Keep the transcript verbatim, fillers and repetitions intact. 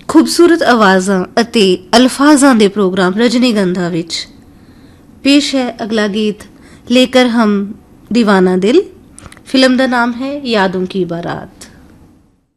ਖੂਬਸੂਰਤ ਆਵਾਜ਼ਾਂ ਅਤੇ ਅਲਫਾਜ਼ਾਂ ਦੇ ਪ੍ਰੋਗਰਾਮ ਰਜਨੀਗੰਧਾ ਵਿੱਚ ਪੇਸ਼ ਹੈ ਅਗਲਾ ਗੀਤ ਲੇਕਰ ਹਮ ਦੀਵਾਨਾ ਦਿਲ। ਫਿਲਮ ਦਾ ਨਾਮ ਹੈ ਯਾਦੋਂ ਕੀ ਬਾਰਾਤ।